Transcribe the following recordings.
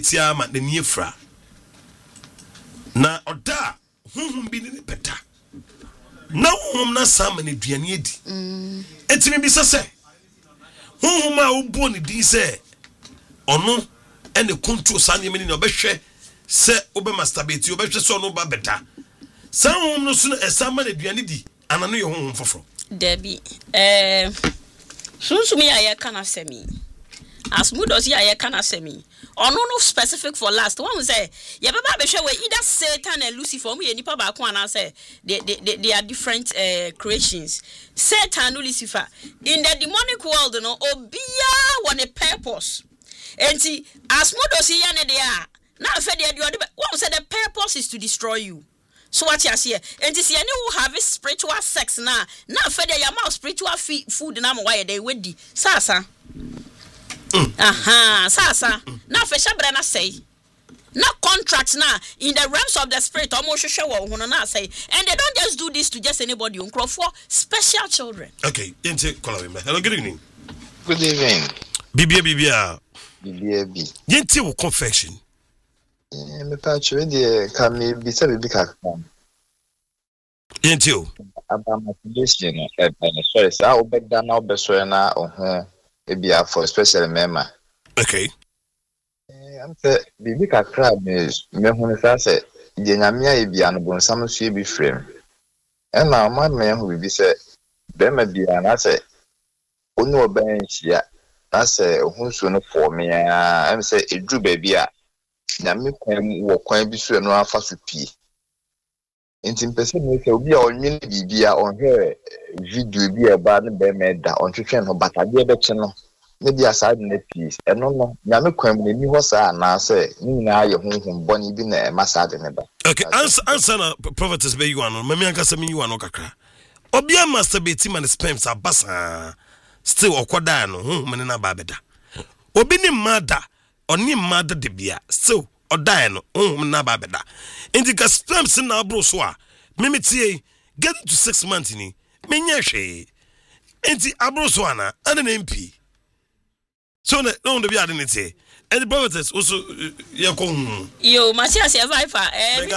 etia ma ne efra na oda honhom bi ne peta na honhom na sam ne duane edi etimi bi sese honhom a obo ne din se ono ene control sanye meni na obehwe se obe masturbate obehwe se ono ba beta san honhom no so na esama ne duane di anano ye honhom foforo Debbie sunsumi ya kana semi asmudos ya kana semi ono no specific for last one say ye baba be hwe either Satan and Lucifer mu ye nipa ba ko ana say they are different creations. Satan and Lucifer in the demonic world no obia want a purpose enti asmudos ya ne de a na fe de one say the purpose is to destroy you. So what you see enti see any who have spiritual sex na fe de ya ma spiritual food na mo why they wedi sasa sasa na fesha bra na say na contract na in the realms of the spirit almost share wo hono na say and they don't just do this to just anybody on crop for special children. Okay, into Kolawimba. Hello, good evening. Good evening. Bibia Yenti wo confession. Me patch we dey come be say be ka Yenti o about motivation sorry say I obeg da na obeso na ohun ebia for special member. Okay. I'm say bibi kakra me hu say say de nyame aye bia no bonsam so e bi frame. E na ma me hu bibi say be ma bia na say onu oban hia na say ohun so no for me am say edru ba bia nyame kwan wo kwan bi so no afa so pie. Enti mpese me say obi a onwene bibia onhwe video bi e ba no be me da ontwetwe no batade e be che no ne dia side na peace eno no nyame kwan mu ni ho sa na say ni na ye honhom boni bi na e masade ne ba. Okay, answer na prophetess be you ano mami anka se me you ano kakra obi a masturbate man sperms abasa still okoda no honhom na ba beda obi ni mada oni mada de bia still oda no honhom na ba beda indika sperms na abro so a mimitie get to 6 months ni menya hwe enti abro so ana na MP. So no be identity. And the prophetess also yo Matias Viper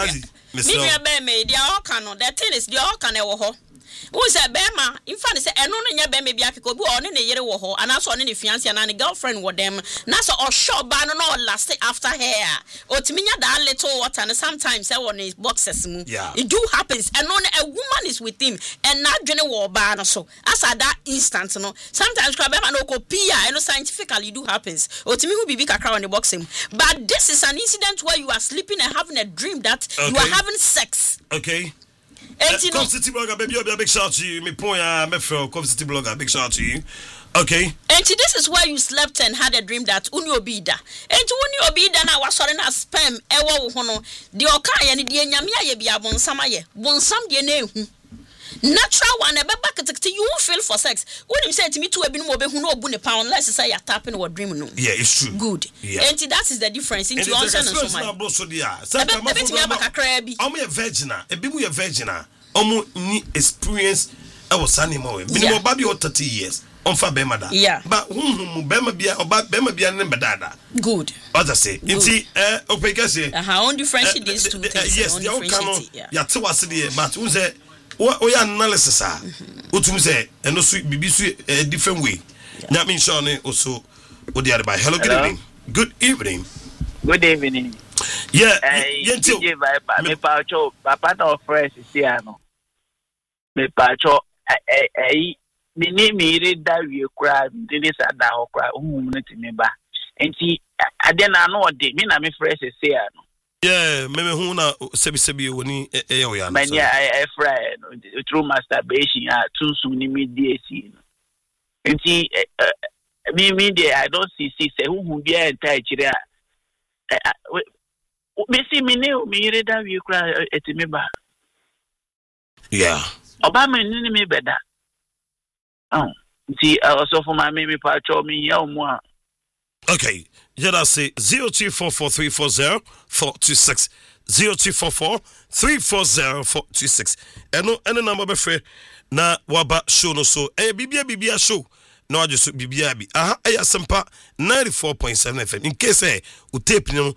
me be me dia all cano the thing is dia all cano wo ho who say bema in fact say eno no nya be me bia kiko bi o ne yere wo ho ana so ne ne fiancé na ne girlfriend wo dem na so o sure ba no last after hair otimi nya that little water and sometimes say on his boxes mu it do happens eno a woman is with him and na dwene wo ba no so as at that instant no sometimes kwa bema no kopia eno scientifically do happens otimi hu bibi kakra on the boxing but this is an incident where you are sleeping and having a dream that you are having sex. Okay. City blogger, baby, a big shout to you. Me point, me feel City blogger, big shout to you. Okay. And this is where you slept and had a dream that unyo bida. And unyo bida na wasore na sperm ewo hono. Di oka ni di nyamia ye bia bonsam aye. Bonsam de na ehu. Natural one ebeba ketekete you won't feel for sex. When you say to me to ebi no obehu no obu ne pa unless say you're tapping or dream no. Yeah, it's true. Good. Yeah. And that is the difference into answer and so much. I'm a virgin. Ebi mu ye virgin. Omo ni experience I was animal. Minimum baby or 30 years. On fa bema da. Yeah. But bema bia oba bema bia ne bedada. Good. Oda say. Nti opeka say. On differentiate these two things. Yes, the outcome ya te wase de but who say we analysis ah. Utum say eno so bibi so different way. Na me sure ne also odi advice. Hello, good evening. Good evening. Good evening. Yeah, yenti me pacho papa no fresh siano. Me pacho ni mi read that we cry this and that cry me ba. Enti ade na no de me na me fresh siano. Yeah, me hu na sebi woni e ya na. Many I fry through masturbation too soon immediately. Enti me there I don't see say who be enter chire. Me see me ne me read that we cry me ba. Yeah. Obama ni me beda. See also for my me pacho me ya mo. Okay, yeah, say 0244340426 0244340426. Eno number be free na waba show no so. Bibia show. No just bibia bi. Aha, Asempa 94.7 FM. In case u tape no